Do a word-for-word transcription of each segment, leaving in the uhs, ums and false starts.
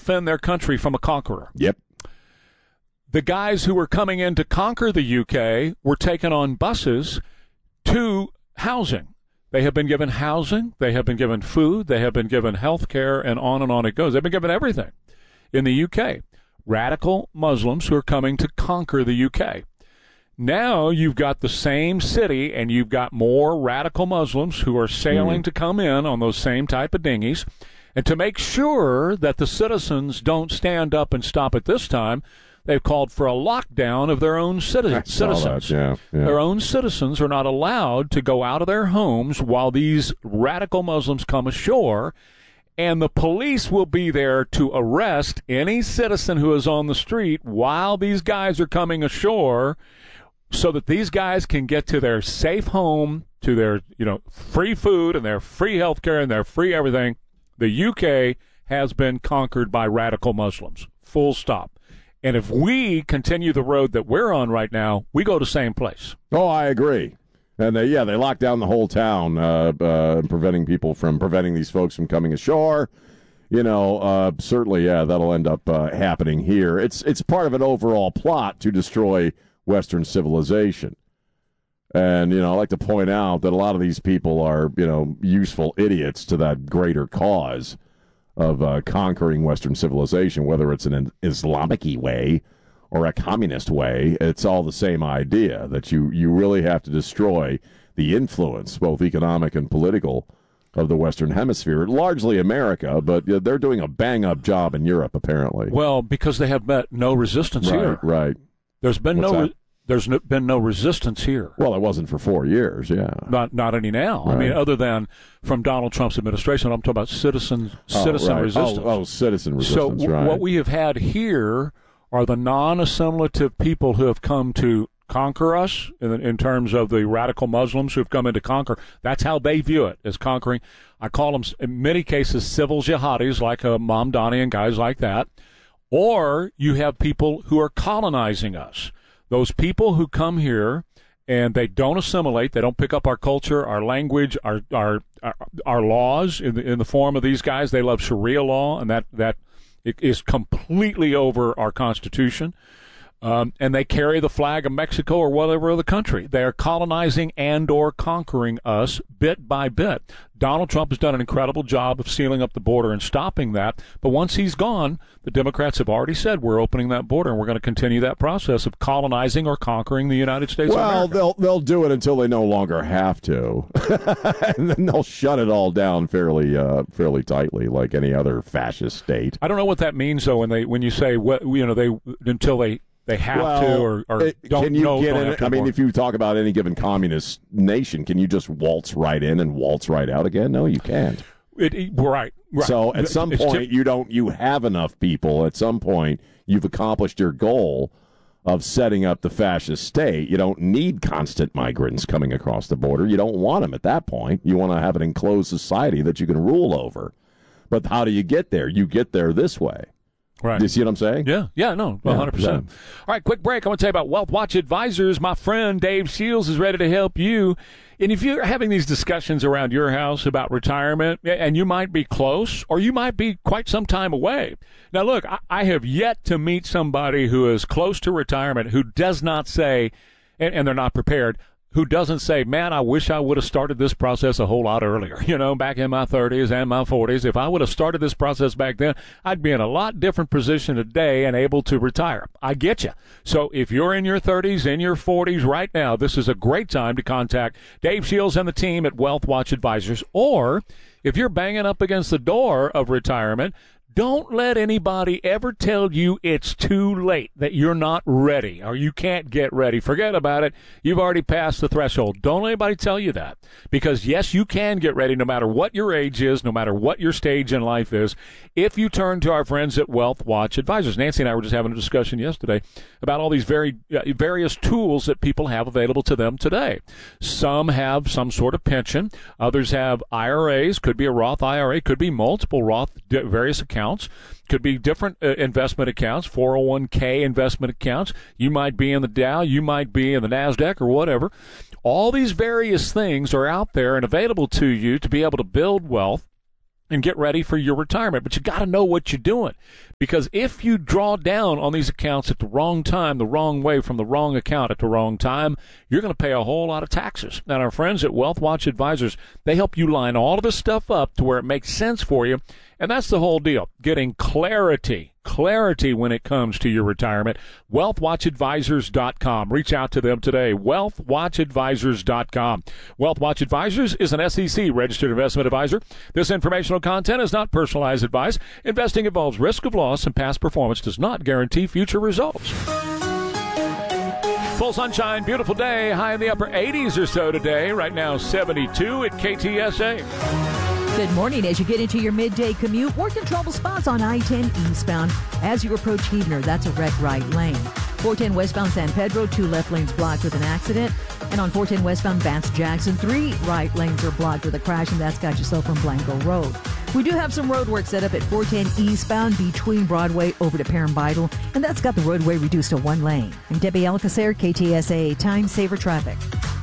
defend their country from a conqueror. Yep. The guys who were coming in to conquer the U K were taken on buses to housing. They have been given housing, they have been given food, they have been given health care, and on and on it goes. They've been given everything in the U K. Radical Muslims who are coming to conquer the U K. Now you've got the same city, and you've got more radical Muslims who are sailing mm. to come in on those same type of dinghies. And to make sure that the citizens don't stand up and stop it this time, they've called for a lockdown of their own citi- citizens. Yeah, yeah. Their own citizens are not allowed to go out of their homes while these radical Muslims come ashore, and the police will be there to arrest any citizen who is on the street while these guys are coming ashore, so that these guys can get to their safe home, to their, you know, free food and their free health care and their free everything. The U K has been conquered by radical Muslims. Full stop. And if we continue the road that we're on right now, we go to the same place. Oh, I agree. And they, yeah, they locked down the whole town, uh, uh, preventing people from preventing these folks from coming ashore. You know, uh, certainly, yeah, that'll end up uh, happening here. It's it's part of an overall plot to destroy Western civilization. And, you know, I like to point out that a lot of these people are, you know, useful idiots to that greater cause of uh, conquering Western civilization, whether it's in an Islamic-y way or a communist way. It's all the same idea, that you, you really have to destroy the influence, both economic and political, of the Western Hemisphere, largely America, but uh, they're doing a bang-up job in Europe, apparently. Well, because they have met no resistance right, here. Right, There's been What's no... that? Re- There's no, been no resistance here. Well, it wasn't for four years, yeah. Not not any now. Right. I mean, other than from Donald Trump's administration, I'm talking about citizen, citizen oh, right. resistance. Oh, oh, citizen resistance, so w- right. what we have had here are the non-assimilative people who have come to conquer us in, in terms of the radical Muslims who have come in to conquer. That's how they view it, as conquering. I call them, in many cases, civil jihadis, like uh, Mamdani and guys like that. Or you have people who are colonizing us. Those people who come here and they don't assimilate, they don't pick up our culture, our language, our our our, our laws in the, in the form of these guys. They love Sharia law, and that that is completely over our Constitution. Um, and they carry the flag of Mexico or whatever other country. They are colonizing and or conquering us bit by bit. Donald Trump has done an incredible job of sealing up the border and stopping that. But once he's gone, the Democrats have already said we're opening that border, and we're going to continue that process of colonizing or conquering the United States well, of America. Well, they'll they'll do it until they no longer have to, and then they'll shut it all down fairly uh, fairly tightly, like any other fascist state. I don't know what that means, though, when they when you say what you know they until they. They have well, to, or, or it, don't can you know. Get don't in, have to I mean, anymore. if you talk about any given communist nation, can you just waltz right in and waltz right out again? No, you can't. It, it, right, right. So at some It's point, t- you don't. You have enough people. At some point, you've accomplished your goal of setting up the fascist state. You don't need constant migrants coming across the border. You don't want them at that point. You want to have an enclosed society that you can rule over. But how do you get there? You get there this way. Right. Do you see what I'm saying? Yeah, yeah, no, one hundred percent. Yeah. All right, quick break. I want to tell you about Wealth Watch Advisors. My friend Dave Shields is ready to help you. And if you're having these discussions around your house about retirement, and you might be close or you might be quite some time away. Now, look, I, I have yet to meet somebody who is close to retirement who does not say, and, and they're not prepared, who doesn't say, man, I wish I would have started this process a whole lot earlier. You know, back in my thirties and my forties, if I would have started this process back then, I'd be in a lot different position today and able to retire. I get you. So if you're in your thirties, in your forties right now, this is a great time to contact Dave Shields and the team at Wealth Watch Advisors. Or if you're banging up against the door of retirement, don't let anybody ever tell you it's too late, that you're not ready or you can't get ready. Forget about it. You've already passed the threshold. Don't let anybody tell you that. Because, yes, you can get ready no matter what your age is, no matter what your stage in life is, if you turn to our friends at Wealth Watch Advisors. Nancy and I were just having a discussion yesterday about all these very uh, various tools that people have available to them today. Some have some sort of pension. Others have I R As. Could be a Roth I R A. Could be multiple Roth, various accounts. Could be different uh, investment accounts, four oh one k investment accounts. You might be in the Dow, you might be in the NASDAQ or whatever. All these various things are out there and available to you to be able to build wealth and get ready for your retirement. But you got to know what you're doing, Because if you draw down on these accounts at the wrong time, the wrong way, from the wrong account at the wrong time, you're going to pay a whole lot of taxes. And our friends at Wealth Watch Advisors, they help you line all of this stuff up to where it makes sense for you. And that's the whole deal, getting clarity. Clarity when it comes to your retirement. wealth watch advisors dot com. Reach out to them today. wealth watch advisors dot com. Wealth Watch Advisors is an S E C registered investment advisor. This informational content is not personalized advice. Investing involves risk of loss, and past performance does not guarantee future results. Full sunshine, beautiful day. High in the upper eighties or so today. Right now, seventy-two at K T S A. Good morning. As you get into your midday commute, working trouble spots on I ten eastbound. As you approach Heavener, that's a red right lane. four ten westbound San Pedro, two left lanes blocked with an accident. And on four ten westbound Vance Jackson, three right lanes are blocked with a crash, and that's got yourself from Blanco Road. We do have some road work set up at four ten eastbound between Broadway over to Perrin-Beitel, and that's got the roadway reduced to one lane. I'm Debbie Alcacer, K T S A, Time Saver Traffic.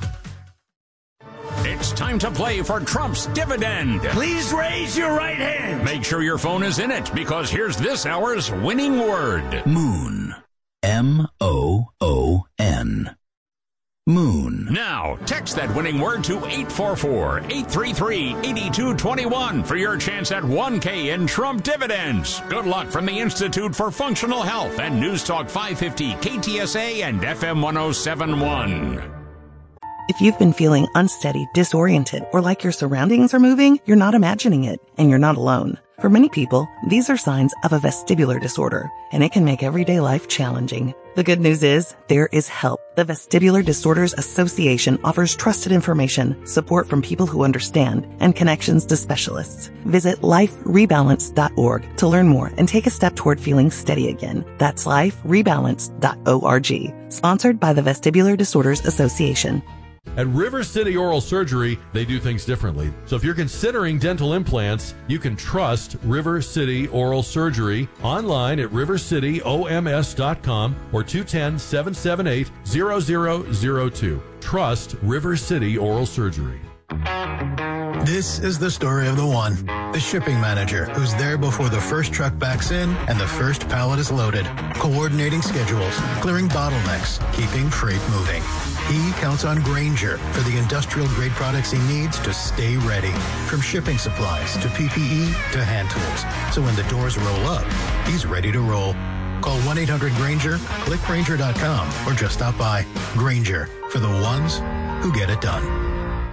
It's time to play for Trump's dividend. Please raise your right hand. Make sure your phone is in it, because here's this hour's winning word. Moon. M O O N. Moon. Now, text that winning word to eight four four, eight three three, eight two two one for your chance at one K in Trump dividends. Good luck from the Institute for Functional Health and News Talk five fifty K T S A and F M one oh seven point one. If you've been feeling unsteady, disoriented, or like your surroundings are moving, you're not imagining it, and you're not alone. For many people, these are signs of a vestibular disorder, and it can make everyday life challenging. The good news is, there is help. The Vestibular Disorders Association offers trusted information, support from people who understand, and connections to specialists. Visit life rebalance dot org to learn more and take a step toward feeling steady again. That's life rebalance dot org. Sponsored by the Vestibular Disorders Association. At River City Oral Surgery, they do things differently. So if you're considering dental implants, you can trust River City Oral Surgery online at river city o m s dot com or two one zero, seven seven eight, zero zero zero two. Trust River City Oral Surgery. This is the story of the one, the shipping manager who's there before the first truck backs in and the first pallet is loaded, coordinating schedules, clearing bottlenecks, keeping freight moving. He counts on Grainger for the industrial-grade products he needs to stay ready, from shipping supplies to P P E to hand tools. So when the doors roll up, he's ready to roll. Call one eight hundred Grainger, click Grainger dot com, or just stop by. Grainger, for the ones who get it done.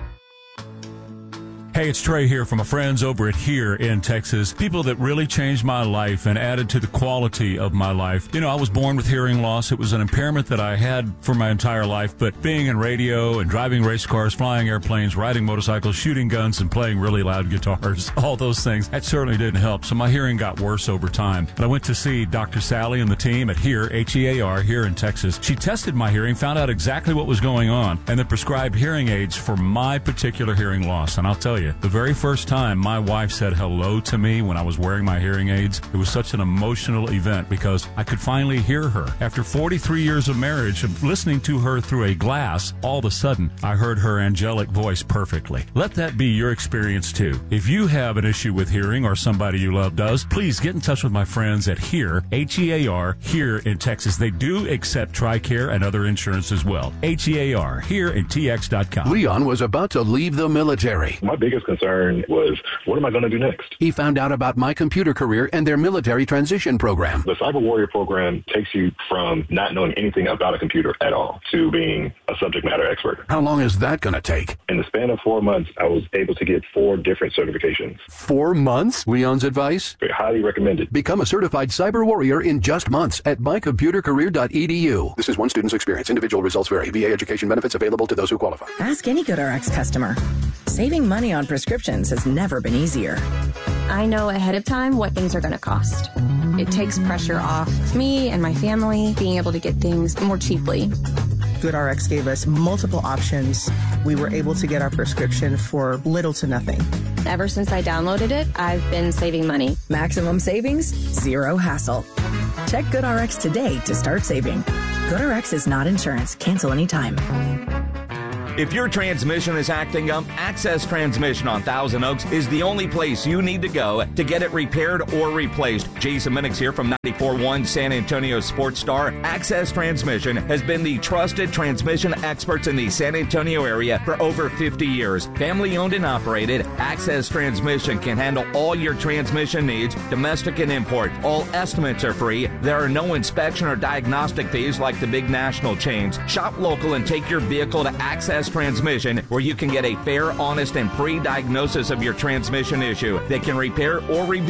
Hey, it's Trey here from my friends over at Here in Texas. People that really changed my life and added to the quality of my life. You know, I was born with hearing loss. It was an impairment that I had for my entire life, but being in radio and driving race cars, flying airplanes, riding motorcycles, shooting guns, and playing really loud guitars, all those things, that certainly didn't help. So my hearing got worse over time. And I went to see Doctor Sally and the team at Here, H E A R, here in Texas. She tested my hearing, found out exactly what was going on, and then prescribed hearing aids for my particular hearing loss. And I'll tell you, the very first time my wife said hello to me when I was wearing my hearing aids, it was such an emotional event because I could finally hear her. After forty-three years of marriage, of listening to her through a glass, all of a sudden, I heard her angelic voice perfectly. Let that be your experience too. If you have an issue with hearing or somebody you love does, please get in touch with my friends at Here, H E A R, here in Texas. They do accept TRICARE and other insurance as well. H E A R, here at T X dot com. Leon was about to leave the military. My biggest concern was, what am I going to do next? He found out about My Computer Career and their military transition program. The Cyber Warrior program takes you from not knowing anything about a computer at all to being a subject matter expert. How long is that going to take? In the span of four months, I was able to get four different certifications. Four months? Leon's advice? Very highly recommended. Become a certified Cyber Warrior in just months at my computer career dot e d u. This is one student's experience. Individual results vary. V A education benefits available to those who qualify. Ask any GoodRx customer. Saving money on prescriptions has never been easier. I know ahead of time what things are going to cost. It takes pressure off me and my family being able to get things more cheaply. GoodRx gave us multiple options. We were able to get our prescription for little to nothing. Ever since I downloaded it, I've been saving money. Maximum savings, zero hassle. Check GoodRx today to start saving. GoodRx is not insurance. Cancel anytime. If your transmission is acting up, Access Transmission on Thousand Oaks is the only place you need to go to get it repaired or replaced. Jason Minix here from ninety-four point one San Antonio Sports Star. Access Transmission has been the trusted transmission experts in the San Antonio area for over fifty years. Family owned and operated, Access Transmission can handle all your transmission needs, domestic and import. All estimates are free. There are no inspection or diagnostic fees like the big national chains. Shop local and take your vehicle to Access Transmission, where you can get a fair, honest, and free diagnosis of your transmission issue. They can repair or rebuild